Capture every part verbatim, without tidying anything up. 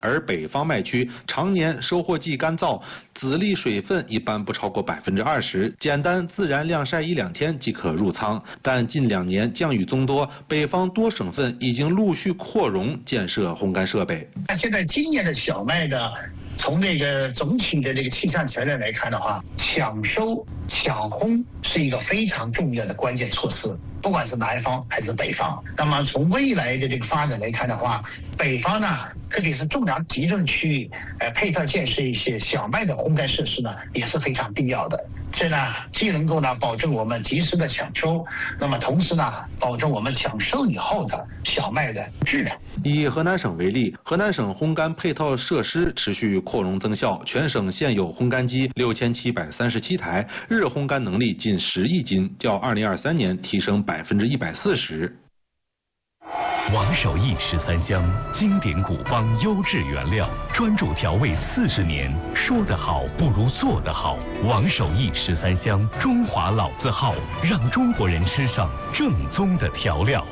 而北方麦区常年收获季干燥，籽粒水分一般不超过百分之二十，简单自然晾晒一两天即可入仓。但近两年降雨增多，北方多省份已经陆续扩容建设烘干设备。 那现在今年的小麦的，从这个总体的这个气象条件来看的话，抢收抢烘是一个非常重要的关键措施。不管是南方还是北方，那么从未来的这个发展来看的话，北方呢，特别是重粮集中区域，呃，配套建设一些小麦的烘干设施呢，也是非常必要的。这呢，既能够呢保证我们及时的抢收，那么同时呢，保证我们抢收以后的小麦的质量。 以河南省为例，河南省烘干配套设施持续扩容增效，全省现有烘干机六千七百三十七台，日烘干能力近十亿斤，较二零二三年提升百分之一百四十。 王守义十三香，经典古方优质原料，专注调味四十年。说得好不如做得好。王守义十三香，中华老字号，让中国人吃上正宗的调料。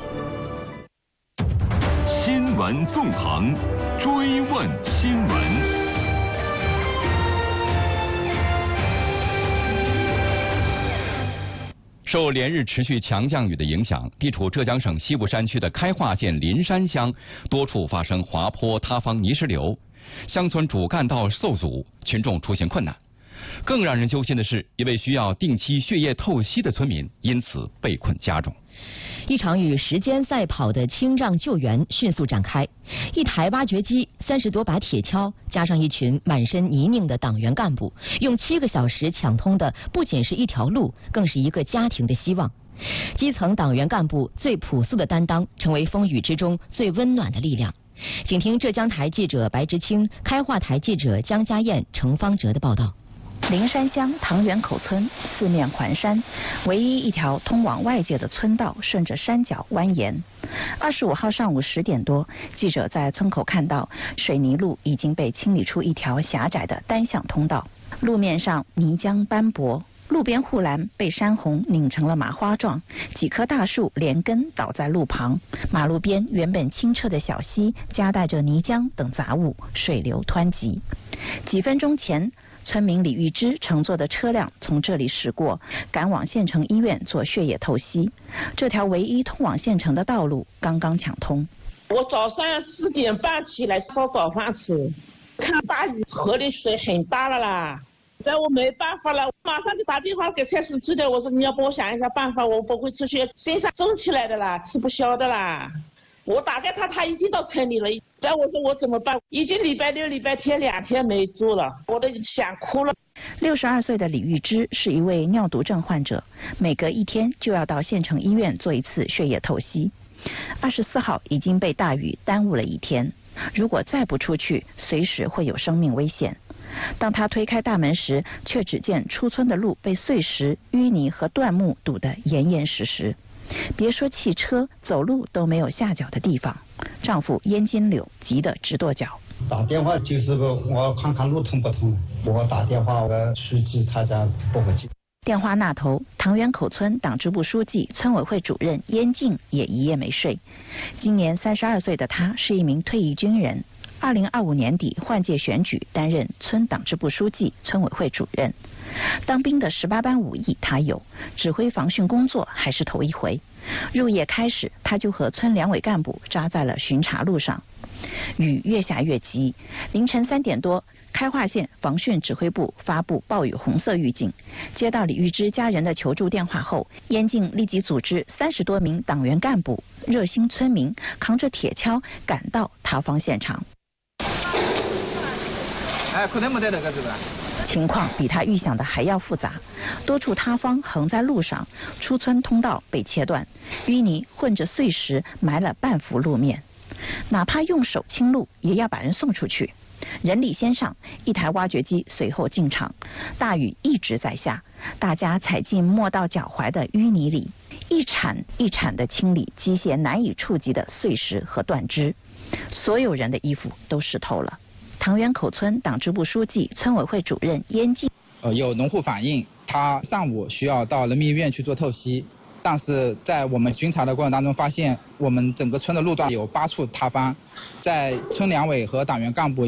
新闻纵横，追问新闻。受连日持续强降雨的影响，地处浙江省西部山区的开化县林山乡多处发生滑坡塌方泥石流，乡村主干道受阻，群众出行困难。更让人揪心的是，一位需要定期血液透析的村民因此被困家中。 一场与时间赛跑的清障救援迅速展开，一台挖掘机、三十多把铁锹，加上一群满身泥泞的党员干部，用七个小时抢通的不仅是一条路，更是一个家庭的希望。基层党员干部最朴素的担当，成为风雨之中最温暖的力量。请听浙江台记者白之清、开化台记者江家燕、程方哲的报道。 林山乡塘源口村四面环山，唯一一条通往外界的村道顺着山脚蜿蜒。二十五号上午十点多，记者在村口看到水泥路已经被清理出一条狭窄的单向通道，路面上泥浆斑驳，路边护栏被山洪拧成了麻花状，几棵大树连根倒在路旁，马路边原本清澈的小溪夹带着泥浆等杂物，水流湍急。几分钟前，村民李玉芝乘坐的车辆从这里驶过，赶往县城医院做血液透析。这条唯一通往县城的道路刚刚抢通。 我早上四点半起来烧早饭吃，看大雨，河里水很大了啦。在我没办法了，马上就打电话给蔡书记的，我说你要帮我想一下办法，我不会出去，身上肿起来的啦，吃不消的啦。我打给他，他已经到村里了。但我说我怎么办？已经礼拜六、礼拜天两天没做了，我都想哭了。 六十二岁的李玉芝是一位尿毒症患者，每隔一天就要到县城医院做一次血液透析。二十四号已经被大雨耽误了一天，如果再不出去，随时会有生命危险。当他推开大门时，却只见出村的路被碎石、淤泥和断木堵得严严实实。别说汽车，走路都没有下脚的地方。丈夫燕金柳急得直跺脚。 打电话就是个我看看路通不通，我打电话我书记他家不回去。 电话那头，塘源口村党支部书记、村委会主任燕静也一夜没睡。今年三十二岁的他是一名退役军人，二零二五年底换届选举，担任村党支部书记、村委会主任。当兵的十八般武艺他有，指挥防汛工作还是头一回。入夜开始，他就和村两委干部扎在了巡查路上。雨越下越急，凌晨三点多，开化县防汛指挥部发布暴雨红色预警。接到李玉芝家人的求助电话后，燕静立即组织三十多名党员干部、热心村民扛着铁锹赶到塌方现场。 哎，可能没得那个是吧？ 情况比他预想的还要复杂，多处塌方横在路上，出村通道被切断，淤泥混着碎石埋了半幅路面。哪怕用手清路，也要把人送出去。人力先上，一台挖掘机随后进场。大雨一直在下，大家踩进没到脚踝的淤泥里，一铲一铲地清理机械难以触及的碎石和断枝。所有人的衣服都湿透了。塘源口村党支部书记、村委会主任燕静， 呃，有农户反映，他上午需要到人民医院去做透析，但是在我们巡查的过程当中发现，我们整个村的路段有八处塌方，在村两委和党员干部